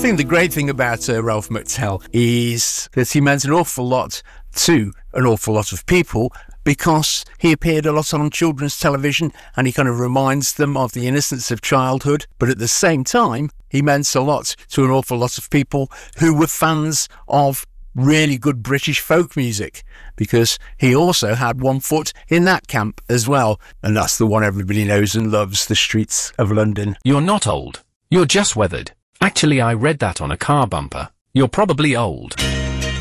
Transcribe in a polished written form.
think the great thing about Ralph McTell is that he meant an awful lot to an awful lot of people, because he appeared a lot on children's television and he kind of reminds them of the innocence of childhood. But at the same time, he meant a lot to an awful lot of people who were fans of really good British folk music, because he also had one foot in that camp as well. And that's the one everybody knows and loves, The Streets of London. You're not old. You're just weathered. Actually, I read that on a car bumper. You're probably old.